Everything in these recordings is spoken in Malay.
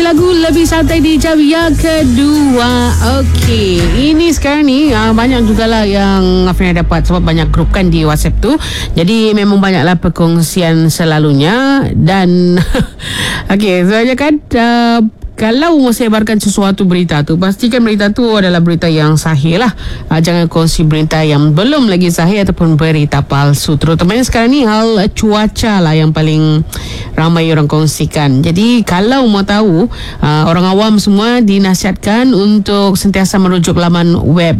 lagu lebih santai di jam yang kedua. Okey, ini sekarang ni banyak jugalah yang Afrina dapat, sebab banyak grup kan di WhatsApp tu. Jadi memang banyaklah perkongsian selalunya. Dan okey, sebenarnya kan kalau mau sebarkan sesuatu berita tu, pastikan berita tu adalah berita yang sahih lah. Jangan kongsi berita yang belum lagi sahih ataupun berita palsu. Terutamanya sekarang ni hal cuaca lah yang paling ramai orang kongsikan. Jadi kalau mau tahu, orang awam semua dinasihatkan untuk sentiasa merujuk laman web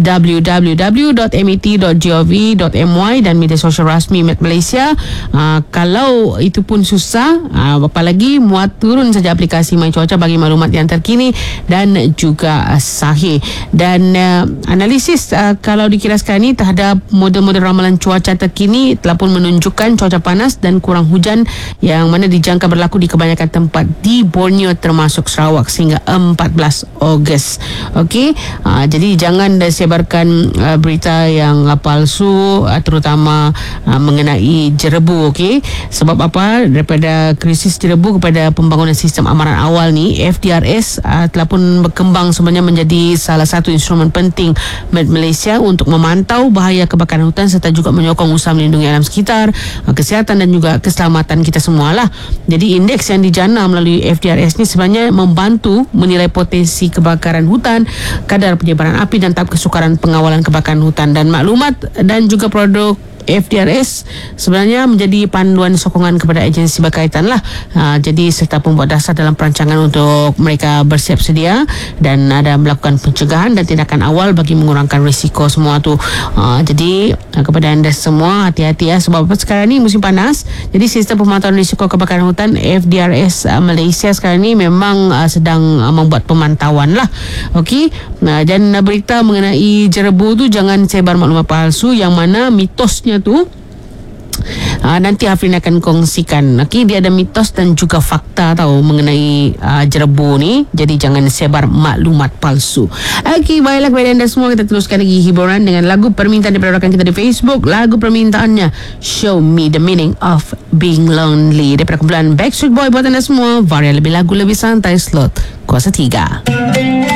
www.met.gov.my dan media sosial rasmi Met Malaysia. Kalau itu pun susah, apalagi muat turun saja aplikasi My Cuaca bagi maklumat yang terkini dan juga sahih. Dan analisis kalau dikira sekarang ni terhadap model-model ramalan cuaca terkini telah pun menunjukkan cuaca panas dan kurang hujan yang mana dijangka berlaku di kebanyakan tempat di Borneo termasuk Sarawak sehingga 14 Ogos. Okey, jadi jangan sebarkan berita yang palsu, terutama mengenai jerebu. Okey, sebab apa? Daripada krisis jerebu kepada pembangunan sistem amaran awal ni, FDRS telah pun berkembang sebenarnya menjadi salah satu instrumen penting Met Malaysia untuk memantau bahaya kebakaran hutan serta juga menyokong usaha melindungi alam sekitar, kesihatan dan juga keselamatan kita semualah. Jadi indeks yang dijana melalui FDRS ni sebenarnya membantu menilai potensi kebakaran hutan, kadar penyebaran api dan tahap kesukaran pengawalan kebakaran hutan. Dan maklumat dan juga produk FDRS sebenarnya menjadi panduan sokongan kepada agensi berkaitan lah. Jadi serta pembuat dasar dalam perancangan untuk mereka bersiap sedia dan ada melakukan pencegahan dan tindakan awal bagi mengurangkan risiko semua tu. Jadi kepada anda semua, hati-hati ya, sebab sekarang ni musim panas. Jadi sistem pemantauan risiko kebakaran hutan FDRS Malaysia sekarang ni memang sedang membuat pemantauan lah. Okey, dan berita mengenai jerebu tu jangan sebar maklumat palsu yang mana mitosnya tu nanti Hafrin akan kongsikan. Okey, dia ada mitos dan juga fakta tahu mengenai jerebu ni. Jadi jangan sebar maklumat palsu. Okey, baiklah kepada anda semua, kita teruskan lagi hiburan dengan lagu permintaan daripada rakan kita di Facebook. Lagu permintaannya Show Me The Meaning of Being Lonely daripada kumpulan Backstreet Boy. Buat anda semua, varian lebih lagu lebih santai slot kuasa 3.